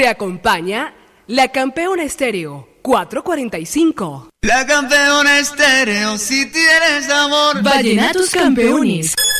Te acompaña la Campeona Estéreo 445. La Campeona Estéreo, si tienes amor. Vallenatos Campeones.